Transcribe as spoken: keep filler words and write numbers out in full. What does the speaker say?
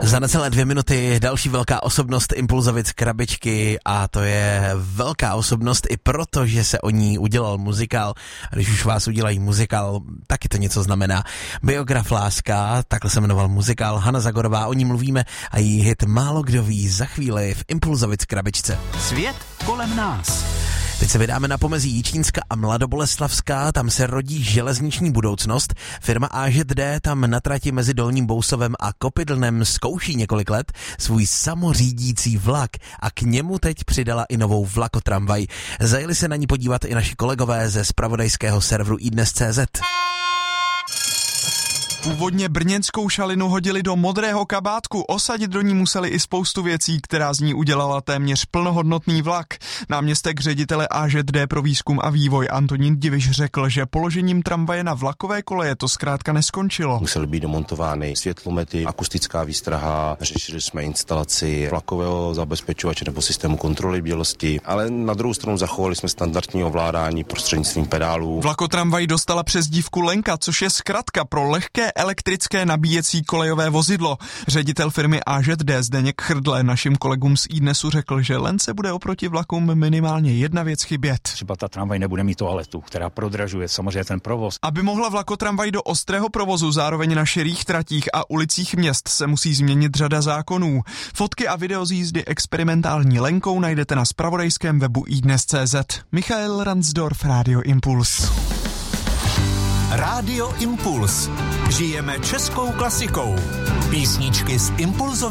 Za necelé dvě minuty další velká osobnost Impulzovic Krabičky a to je velká osobnost i proto, že se o ní udělal muzikál. A když už vás udělají muzikál, taky to něco znamená. Biograf Láska, takhle se jmenoval muzikál, Hana Zagorová, o ní mluvíme a její hit Málo kdo ví za chvíli v Impulzovic Krabičce. Svět kolem nás. Teď se vydáme na pomezí Jičínska a Mladoboleslavská, tam se rodí železniční budoucnost. Firma A Ž D tam na trati mezi Dolním Bousovem a Kopidlnem zkouší několik let svůj samořídící vlak a k němu teď přidala i novou vlakotramvaj. Zajeli se na ní podívat i naši kolegové ze zpravodajského serveru iDnes tečka cé zet. Původně brněnskou šalinu hodili do modrého kabátku, osadit do ní museli i spoustu věcí, která z ní udělala téměř plnohodnotný vlak. Náměstek ředitele A Ž D pro výzkum a vývoj Antonín Diviš řekl, že položením tramvaje na vlakové koleje to zkrátka neskončilo. Musely být demontovány světlomety, akustická výstraha, řešili jsme instalaci vlakového zabezpečovače nebo systému kontroly bdělosti, ale na druhou stranu zachovali jsme standardní ovládání prostřednictvím pedálů. Vlakotramvaj dostala přezdívku Lenka, což je zkratka pro lehké elektrické nabíjecí kolejové vozidlo. Ředitel firmy A Ž D Zdeněk Chrdle našim kolegům z iDnesu řekl, že Lence bude oproti vlakům minimálně jedna věc chybět. Třeba ta tramvaj nebude mít toaletu, která prodražuje samozřejmě ten provoz. Aby mohla vlakotramvaj do ostrého provozu zároveň na širých tratích a ulicích měst se musí změnit řada zákonů. Fotky a video z jízdy experimentální Lenkou najdete na zpravodajském webu iDnes tečka cé zet. Michael Ransdorf, Rádio Impuls. Rádio Impuls. Žijeme českou klasikou. Písničky z Impulzové